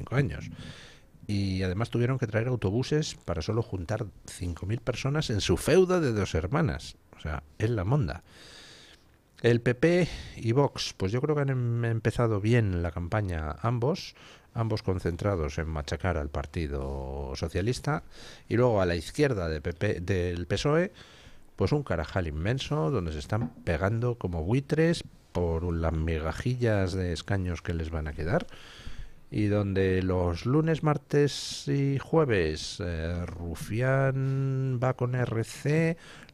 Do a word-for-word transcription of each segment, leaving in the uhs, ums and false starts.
cinco años. Y además tuvieron que traer autobuses para solo juntar cinco mil personas en su feudo de Dos Hermanas. O sea, es la monda. El P P y Vox, pues yo creo que han em- empezado bien la campaña ambos, ambos concentrados en machacar al Partido Socialista, y luego a la izquierda de P P, del P S O E, pues un carajal inmenso donde se están pegando como buitres por las migajillas de escaños que les van a quedar, y donde los lunes, martes y jueves eh, Rufián va con R C,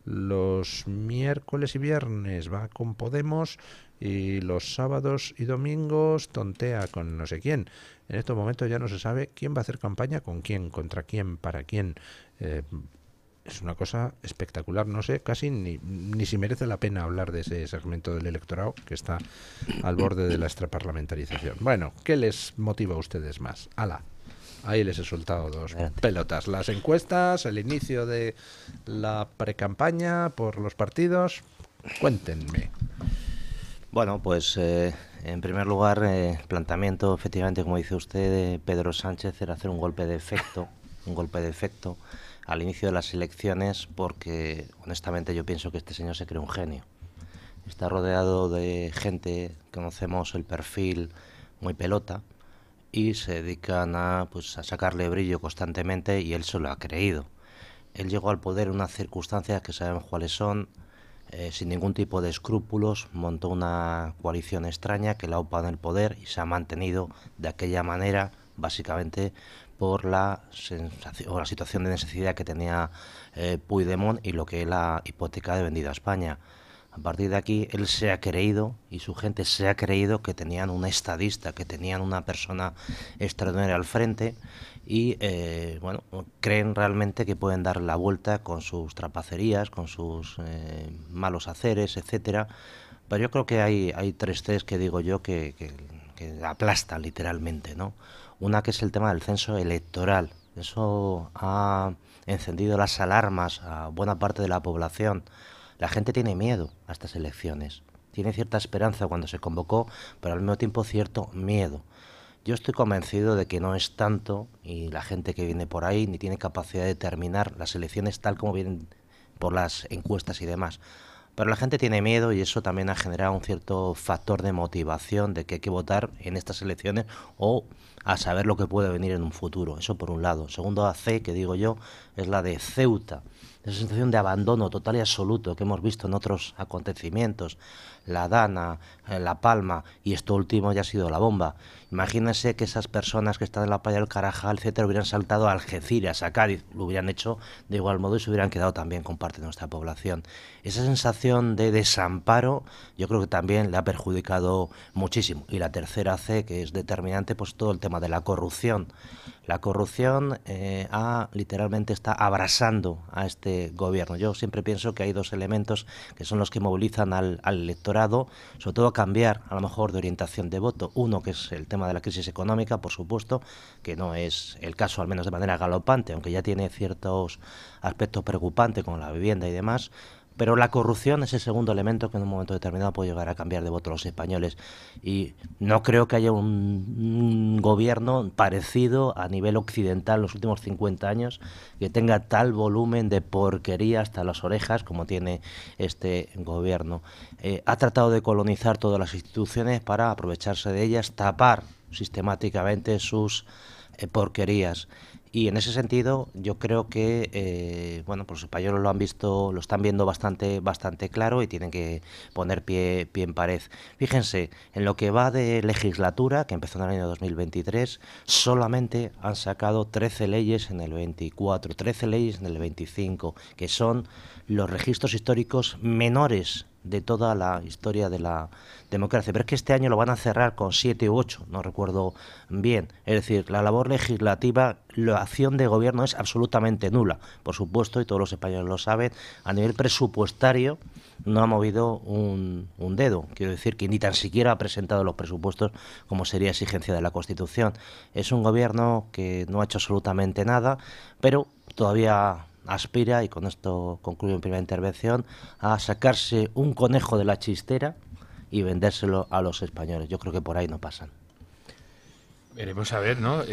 los miércoles y viernes va con Podemos y los sábados y domingos tontea con no sé quién. En estos momentos ya no se sabe quién va a hacer campaña con quién, contra quién, para quién. Eh, es una cosa espectacular, no sé casi ni, ni si merece la pena hablar de ese segmento del electorado que está al borde de la extraparlamentarización. Bueno, ¿qué les motiva a ustedes más? ¡Hala! Ahí les he soltado dos Adelante. pelotas. Las encuestas, el inicio de la precampaña por los partidos. Cuéntenme. Bueno, pues eh, en primer lugar, eh, el planteamiento, efectivamente, como dice usted, de Pedro Sánchez era hacer un golpe de efecto, un golpe de efecto al inicio de las elecciones, porque honestamente yo pienso que este señor se cree un genio. Está rodeado de gente, conocemos el perfil muy pelota, y se dedican a, pues, a sacarle brillo constantemente, y él se lo ha creído. Él llegó al poder en unas circunstancias que sabemos cuáles son, eh, sin ningún tipo de escrúpulos, montó una coalición extraña que la upa en el poder y se ha mantenido de aquella manera, básicamente por la sensación o la situación de necesidad que tenía eh, Puigdemont y lo que él ha hipotecado y vendido a España. A partir de aquí, él se ha creído y su gente se ha creído que tenían un estadista, que tenían una persona extraordinaria al frente, y eh, bueno, creen realmente que pueden dar la vuelta con sus trapacerías, con sus eh, malos haceres, etcétera. Pero yo creo que hay, hay tres Cs que digo yo que, que, que aplastan literalmente, ¿no? Una, que es el tema del censo electoral. Eso ha encendido las alarmas a buena parte de la población. La gente tiene miedo a estas elecciones. Tiene cierta esperanza cuando se convocó, pero al mismo tiempo cierto miedo. Yo estoy convencido de que no es tanto, y la gente que viene por ahí ni tiene capacidad de determinar las elecciones tal como vienen por las encuestas y demás. Pero la gente tiene miedo, y eso también ha generado un cierto factor de motivación de que hay que votar en estas elecciones o a saber lo que puede venir en un futuro. Eso por un lado. Segundo, a C, que digo yo, es la de Ceuta. Esa sensación de abandono total y absoluto que hemos visto en otros acontecimientos, la Dana, eh, La Palma, y esto último ya ha sido la bomba. Imagínense que esas personas que están en la playa del Carajal, etcétera, hubieran saltado a Algeciras, a Cádiz, lo hubieran hecho de igual modo y se hubieran quedado también con parte de nuestra población. Esa sensación de desamparo yo creo que también le ha perjudicado muchísimo. Y la tercera C, que es determinante, pues todo el tema de la corrupción. La corrupción eh, ha, literalmente está abrasando a este gobierno. Yo siempre pienso que hay dos elementos que son los que movilizan al, al electorado, sobre todo a cambiar a lo mejor de orientación de voto. Uno, que es el tema de la crisis económica, por supuesto, que no es el caso al menos de manera galopante, aunque ya tiene ciertos aspectos preocupantes como la vivienda y demás. Pero la corrupción es el segundo elemento que en un momento determinado puede llegar a cambiar de voto a los españoles. Y no creo que haya un, un gobierno parecido a nivel occidental en los últimos cincuenta años que tenga tal volumen de porquería hasta las orejas como tiene este gobierno. Eh, ha tratado de colonizar todas las instituciones para aprovecharse de ellas, tapar sistemáticamente sus eh, porquerías. Y en ese sentido yo creo que eh, bueno, pues los españoles lo han visto, lo están viendo bastante, bastante claro, y tienen que poner pie, pie en pared. Fíjense, en lo que va de legislatura, que empezó en el año dos mil veintitrés, solamente han sacado trece leyes en el veinticuatro, trece leyes en el veinticinco, que son los registros históricos menores de toda la historia de la democracia. Pero es que este año lo van a cerrar con siete u ocho, no recuerdo bien. Es decir, la labor legislativa, la acción de gobierno es absolutamente nula. Por supuesto, y todos los españoles lo saben, a nivel presupuestario no ha movido un, un dedo. Quiero decir que ni tan siquiera ha presentado los presupuestos como sería exigencia de la Constitución. Es un gobierno que no ha hecho absolutamente nada, pero todavía aspira, y con esto concluyo mi primera intervención, a sacarse un conejo de la chistera y vendérselo a los españoles. Yo creo que por ahí no pasan. Veremos a ver, ¿no?